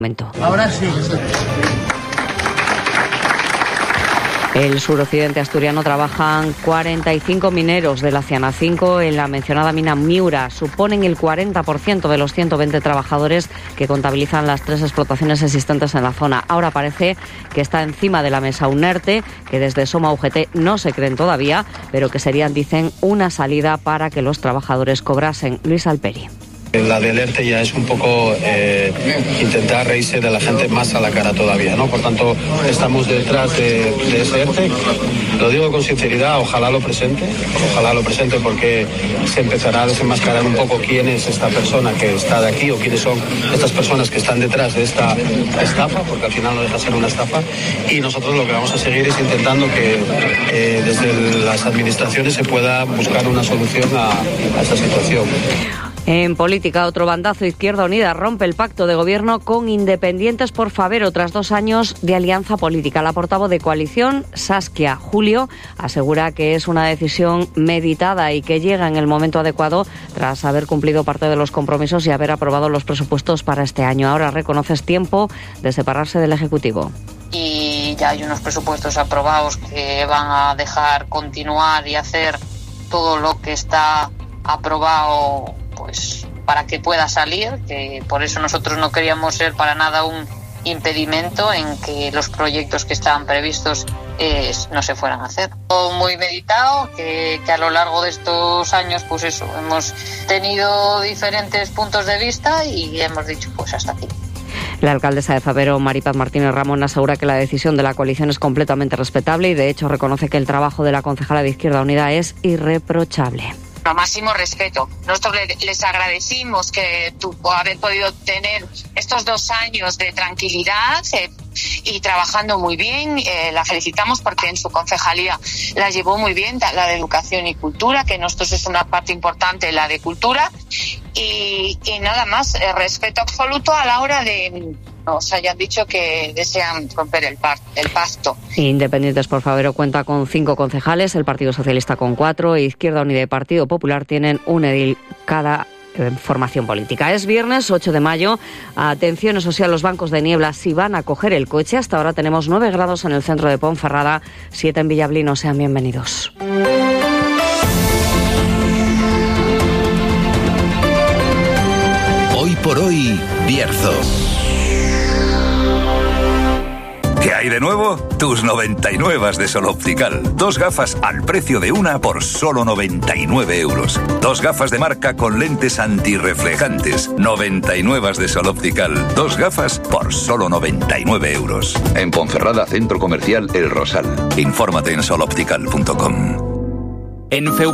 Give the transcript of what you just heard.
Ahora sí. El suroccidente asturiano trabajan 45 mineros de la Ciana 5 en la mencionada mina Miura. Suponen el 40% de los 120 trabajadores que contabilizan las 3 explotaciones existentes en la zona. Ahora parece que está encima de la mesa un ERTE, que desde Soma UGT no se creen todavía, pero que serían, dicen, una salida para que los trabajadores cobrasen. Luis Alperi. La del ERTE ya es un poco intentar reírse de la gente más a la cara todavía, ¿no? Por tanto, estamos detrás de ese ERTE. Lo digo con sinceridad, ojalá lo presente porque se empezará a desenmascarar un poco quién es esta persona que está de aquí o quiénes son estas personas que están detrás de esta estafa, porque al final no deja de ser una estafa. Y nosotros lo que vamos a seguir es intentando que desde las administraciones se pueda buscar una solución a esta situación. En política, otro bandazo. Izquierda Unida rompe el pacto de gobierno con Independientes por Favero tras 2 años de alianza política. La portavoz de coalición, Saskia Julio, asegura que es una decisión meditada y que llega en el momento adecuado tras haber cumplido parte de los compromisos y haber aprobado los presupuestos para este año. Ahora reconoce es tiempo de separarse del Ejecutivo. Y ya hay unos presupuestos aprobados que van a dejar continuar y hacer todo lo que está aprobado, pues para que pueda salir, que por eso nosotros no queríamos ser para nada un impedimento en que los proyectos que estaban previstos no se fueran a hacer. Todo muy meditado, que a lo largo de estos años, pues eso, hemos tenido diferentes puntos de vista y hemos dicho, pues hasta aquí. La alcaldesa de Favero, Maripaz Martínez Ramón, asegura que la decisión de la coalición es completamente respetable y de hecho reconoce que el trabajo de la concejala de Izquierda Unida es irreprochable. Lo máximo respeto. Nosotros les agradecimos que haber podido tener estos 2 años de tranquilidad y trabajando muy bien. La felicitamos porque en su concejalía la llevó muy bien, la de Educación y Cultura, que nosotros es una parte importante, la de Cultura. Y nada más, respeto absoluto a la hora de nos hayan dicho que desean romper el pacto. Independientes por Favero cuenta con 5 concejales, el Partido Socialista con 4, Izquierda Unida y Partido Popular tienen un edil cada formación política. Es viernes 8 de mayo. Atención, eso sí, a los bancos de niebla si van a coger el coche. Hasta ahora tenemos 9 grados en el centro de Ponferrada, 7 en Villablino. Sean bienvenidos. Hoy por hoy, Bierzo. ¿Qué hay de nuevo? Tus 99 de Sol Optical. 2 gafas al precio de una por solo 99 euros. 2 gafas de marca con lentes antirreflejantes. 99 de Sol Optical. 2 gafas por solo 99 euros. En Ponferrada, Centro Comercial El Rosal. Infórmate en soloptical.com. En